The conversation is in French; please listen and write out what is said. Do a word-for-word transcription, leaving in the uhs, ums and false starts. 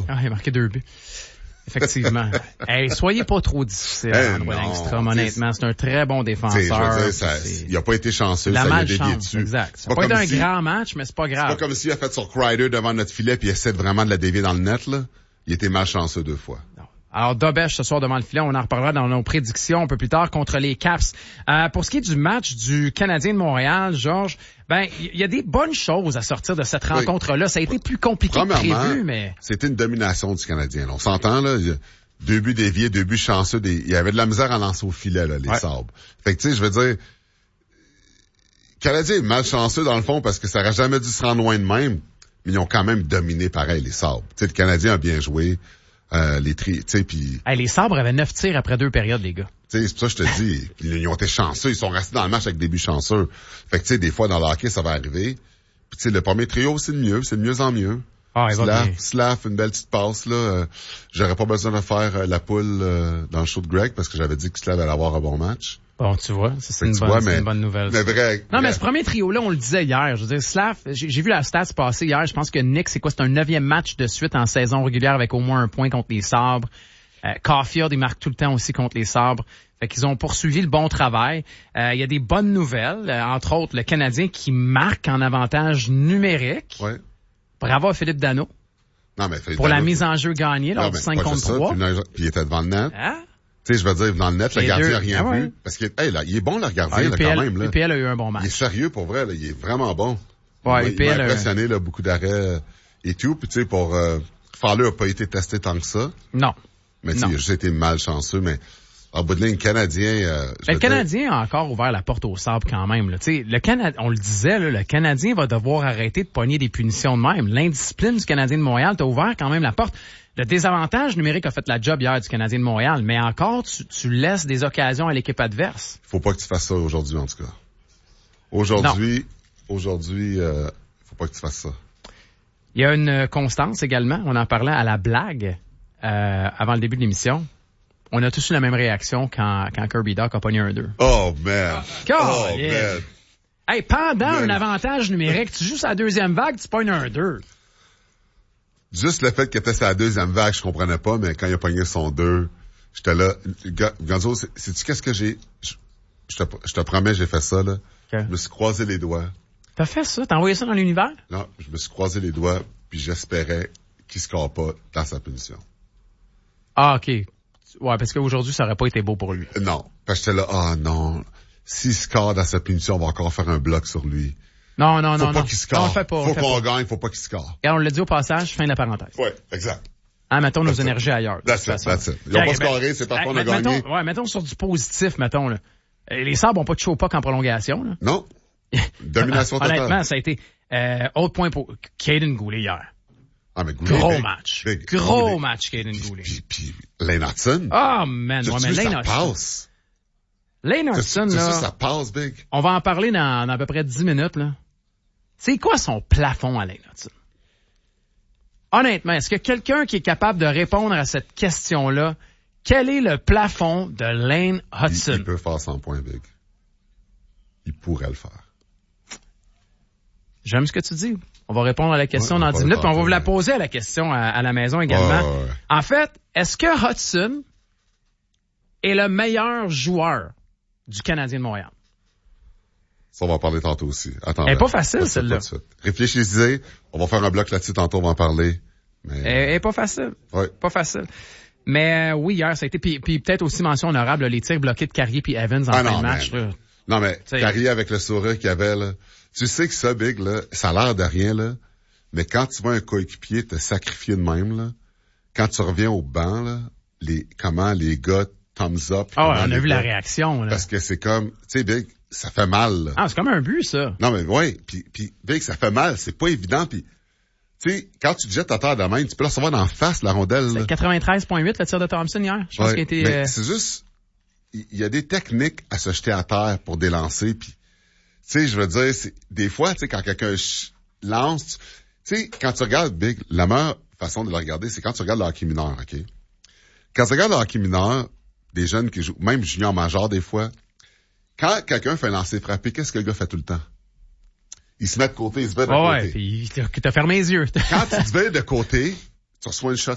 Ah, il a marqué deux buts. Effectivement. Hey, soyez pas trop difficile, hey, André Langstrom, honnêtement. C'est un très bon défenseur. Je veux dire, ça, il a pas été chanceux, la ça malchance, il a dévié dessus. Exact. C'est pas, pas été un si, grand match, mais c'est pas grave. C'est pas comme s'il a fait son Kreider devant notre filet puis il essaie vraiment de la dévier dans le net, là. Il était malchanceux deux fois. Non. Alors, Dobèche ce soir devant le filet, on en reparlera dans nos prédictions un peu plus tard contre les Caps. Euh, pour ce qui est du match du Canadien de Montréal, Georges, ben, il y a des bonnes choses à sortir de cette rencontre-là. Oui. Ça a été plus compliqué que prévu, mais... C'était une domination du Canadien. Là. On s'entend, là. Deux buts déviés, deux buts chanceux. Des... Il y avait de la misère à lancer au filet, là, les ouais. sabres. Fait que, tu sais, je veux dire, le Canadien est malchanceux, dans le fond, parce que ça n'aurait jamais dû se rendre loin de même. Mais ils ont quand même dominé, pareil, les sabres. Tu sais, le Canadien a bien joué. Euh, les tri, tu sais, puis. Hey, les sabres avaient neuf tirs après deux périodes, les gars. Tu sais, c'est pour ça que je te dis, ils ont été chanceux, ils sont restés dans le match avec des buts chanceux. Fait que tu sais, des fois dans le hockey, ça va arriver. Puis tu sais, le premier trio, c'est le mieux, c'est de mieux en mieux. Ah, il va bien. Slav, une belle petite passe là. Euh, j'aurais pas besoin de faire euh, la poule euh, dans le show de Greg parce que j'avais dit que Slav allait avoir un bon match. Bon, tu vois, ça, c'est, une bonne, vois, mais, c'est une bonne nouvelle. Mais vrai, non, vrai. mais ce premier trio-là, on le disait hier. Je veux dire, Slav, j'ai, j'ai vu la stats passer hier. Je pense que Nick, c'est quoi? C'est un neuvième match de suite en saison régulière avec au moins un point contre les Sabres. Euh, Caulfield, il marque tout le temps aussi contre les Sabres. Fait qu'ils ont poursuivi le bon travail. Euh, il y a des bonnes nouvelles. Euh, entre autres, le Canadien qui marque en avantage numérique. Ouais. Bravo à Philippe Danault. Non, mais Philippe Pour Danault, la mise en jeu gagnée, lors du cinq contre trois. Puis, puis il était devant le net. Hein? Tu sais, je veux dire, dans le net, le gardien n'a rien ah ouais. vu. Parce que, hey, là, il est bon, le gardien, ah, là, U P L, quand même, là. U P L a eu un bon match. Il est sérieux, pour vrai, là. Il est vraiment bon. Ouais, il, U P L il m'a impressionné, là, beaucoup d'arrêts et tout. Puis, tu sais, pour, euh, Fowler a pas été testé tant que ça. Non. Mais, tu sais, il a juste été malchanceux, mais, en bout de ligne, Canadien, euh, le Canadien dire... a encore ouvert la porte au sable quand même, là. Tu sais, le Canadien, on le disait, là, le Canadien va devoir arrêter de pogner des punitions de même. L'indiscipline du Canadien de Montréal t'a ouvert quand même la porte. Le désavantage numérique a fait la job hier du Canadien de Montréal, mais encore, tu, tu laisses des occasions à l'équipe adverse. Faut pas que tu fasses ça aujourd'hui, en tout cas. Aujourd'hui, non. aujourd'hui, euh, faut pas que tu fasses ça. Il y a une constance également. On en parlait à la blague, euh, avant le début de l'émission. On a tous eu la même réaction quand, quand Kirby Dach a pogné un deux. Oh, man. God, oh, yeah. man. Hey, pendant man. un avantage numérique, tu joues sur la deuxième vague, tu pognes un deux. Juste le fait qu'il était sur la deuxième vague, je comprenais pas, mais quand il a pogné son deux, j'étais là. Gonzo, sais-tu qu'est-ce que j'ai? Je, je, te, je te promets, j'ai fait ça, là. Okay. Je me suis croisé les doigts. T'as fait ça? T'as envoyé ça dans l'univers? Non, je me suis croisé les doigts, puis j'espérais qu'il score pas dans sa punition. Ah, OK. Ouais, parce qu'aujourd'hui, ça aurait pas été beau pour lui. Non. Parce que j'étais là, ah oh, non. S'il score dans sa punition, on va encore faire un bloc sur lui. Non, non, faut non. Faut pas non. qu'il score. Non, on fait pas, faut fait qu'on pas. gagne, faut pas qu'il score. Et on l'a dit au passage, fin de la parenthèse. Oui, exact. Ah, mettons nos that's énergies it. ailleurs. That's it, that's it. Ils ont pas scoré, c'est parce qu'on a gagné. Mettons, ouais, mettons sur du positif, mettons, là. Les Sabres ont pas de show puck en prolongation, là. Non. Domination totale. Honnêtement, ça a été, euh, autre point pour Caden Goulet hier. Ah, mais Goulet, Gros big, match. Big. Gros Goulet. match, Caden Goulet. Puis, puis, Lane Hudson. Ah, oh, man. Tu, ouais, tu mais veux Lane ça Hudson. passe. Lane Hudson, là. C'est ça, ça passe, Big. On va en parler dans, dans à peu près dix minutes, là. C'est quoi son plafond à Lane Hudson? Honnêtement, est-ce que quelqu'un qui est capable de répondre à cette question-là, quel est le plafond de Lane Hudson? Il, il peut faire cent points, Big. Il pourrait le faire. J'aime ce que tu dis. On va répondre à la question ouais, dans dix minutes, puis on va vous la poser à la question à, à la maison également. Ouais, ouais. En fait, est-ce que Hudson est le meilleur joueur du Canadien de Montréal? Ça, on va en parler tantôt aussi. Attends. Elle est pas facile, celle-là. Réfléchissez. On va faire un bloc là-dessus tantôt, on va en parler. Mais... Elle est pas facile. Ouais. Pas facile. Mais euh, oui, hier, ça a été... Puis, puis peut-être aussi mention honorable, là, les tirs bloqués de Carrier puis Evans en ah, fin non, de match. Là. Non, mais T'sais... Carrier avec le sourire qu'il avait, là. Tu sais que ça, Big, là, ça a l'air de rien, là. Mais quand tu vois un coéquipier te sacrifier de même, là, quand tu reviens au banc, là, les, comment les gars thumbs up. Ah, oh, on a vu gars, la réaction, là. Parce que c'est comme, tu sais, Big, ça fait mal, là. Ah, c'est comme un but, ça. Non, mais ouais, puis, puis Big, ça fait mal, c'est pas évident, puis tu sais, quand tu te jettes à terre de main, tu peux la recevoir d'en face, la rondelle. C'est quatre-vingt-treize virgule huit, le tir de Thompson hier. Je pense ouais, qu'il a été... mais euh... c'est juste, il y, y a des techniques à se jeter à terre pour délancer, puis tu sais, je veux dire, c'est, des fois, tu sais, quand quelqu'un ch- lance, tu sais, quand tu regardes Big, la meilleure façon de le regarder, c'est quand tu regardes le hockey mineur, OK? Quand tu regardes le hockey mineur, des jeunes qui jouent, même junior major des fois, quand quelqu'un fait un lancer frappé, qu'est-ce que le gars fait tout le temps? Il se met de côté, il se met de oh côté. Ouais, puis il t'a fermé les yeux. Quand tu te mets de côté, tu reçois une shot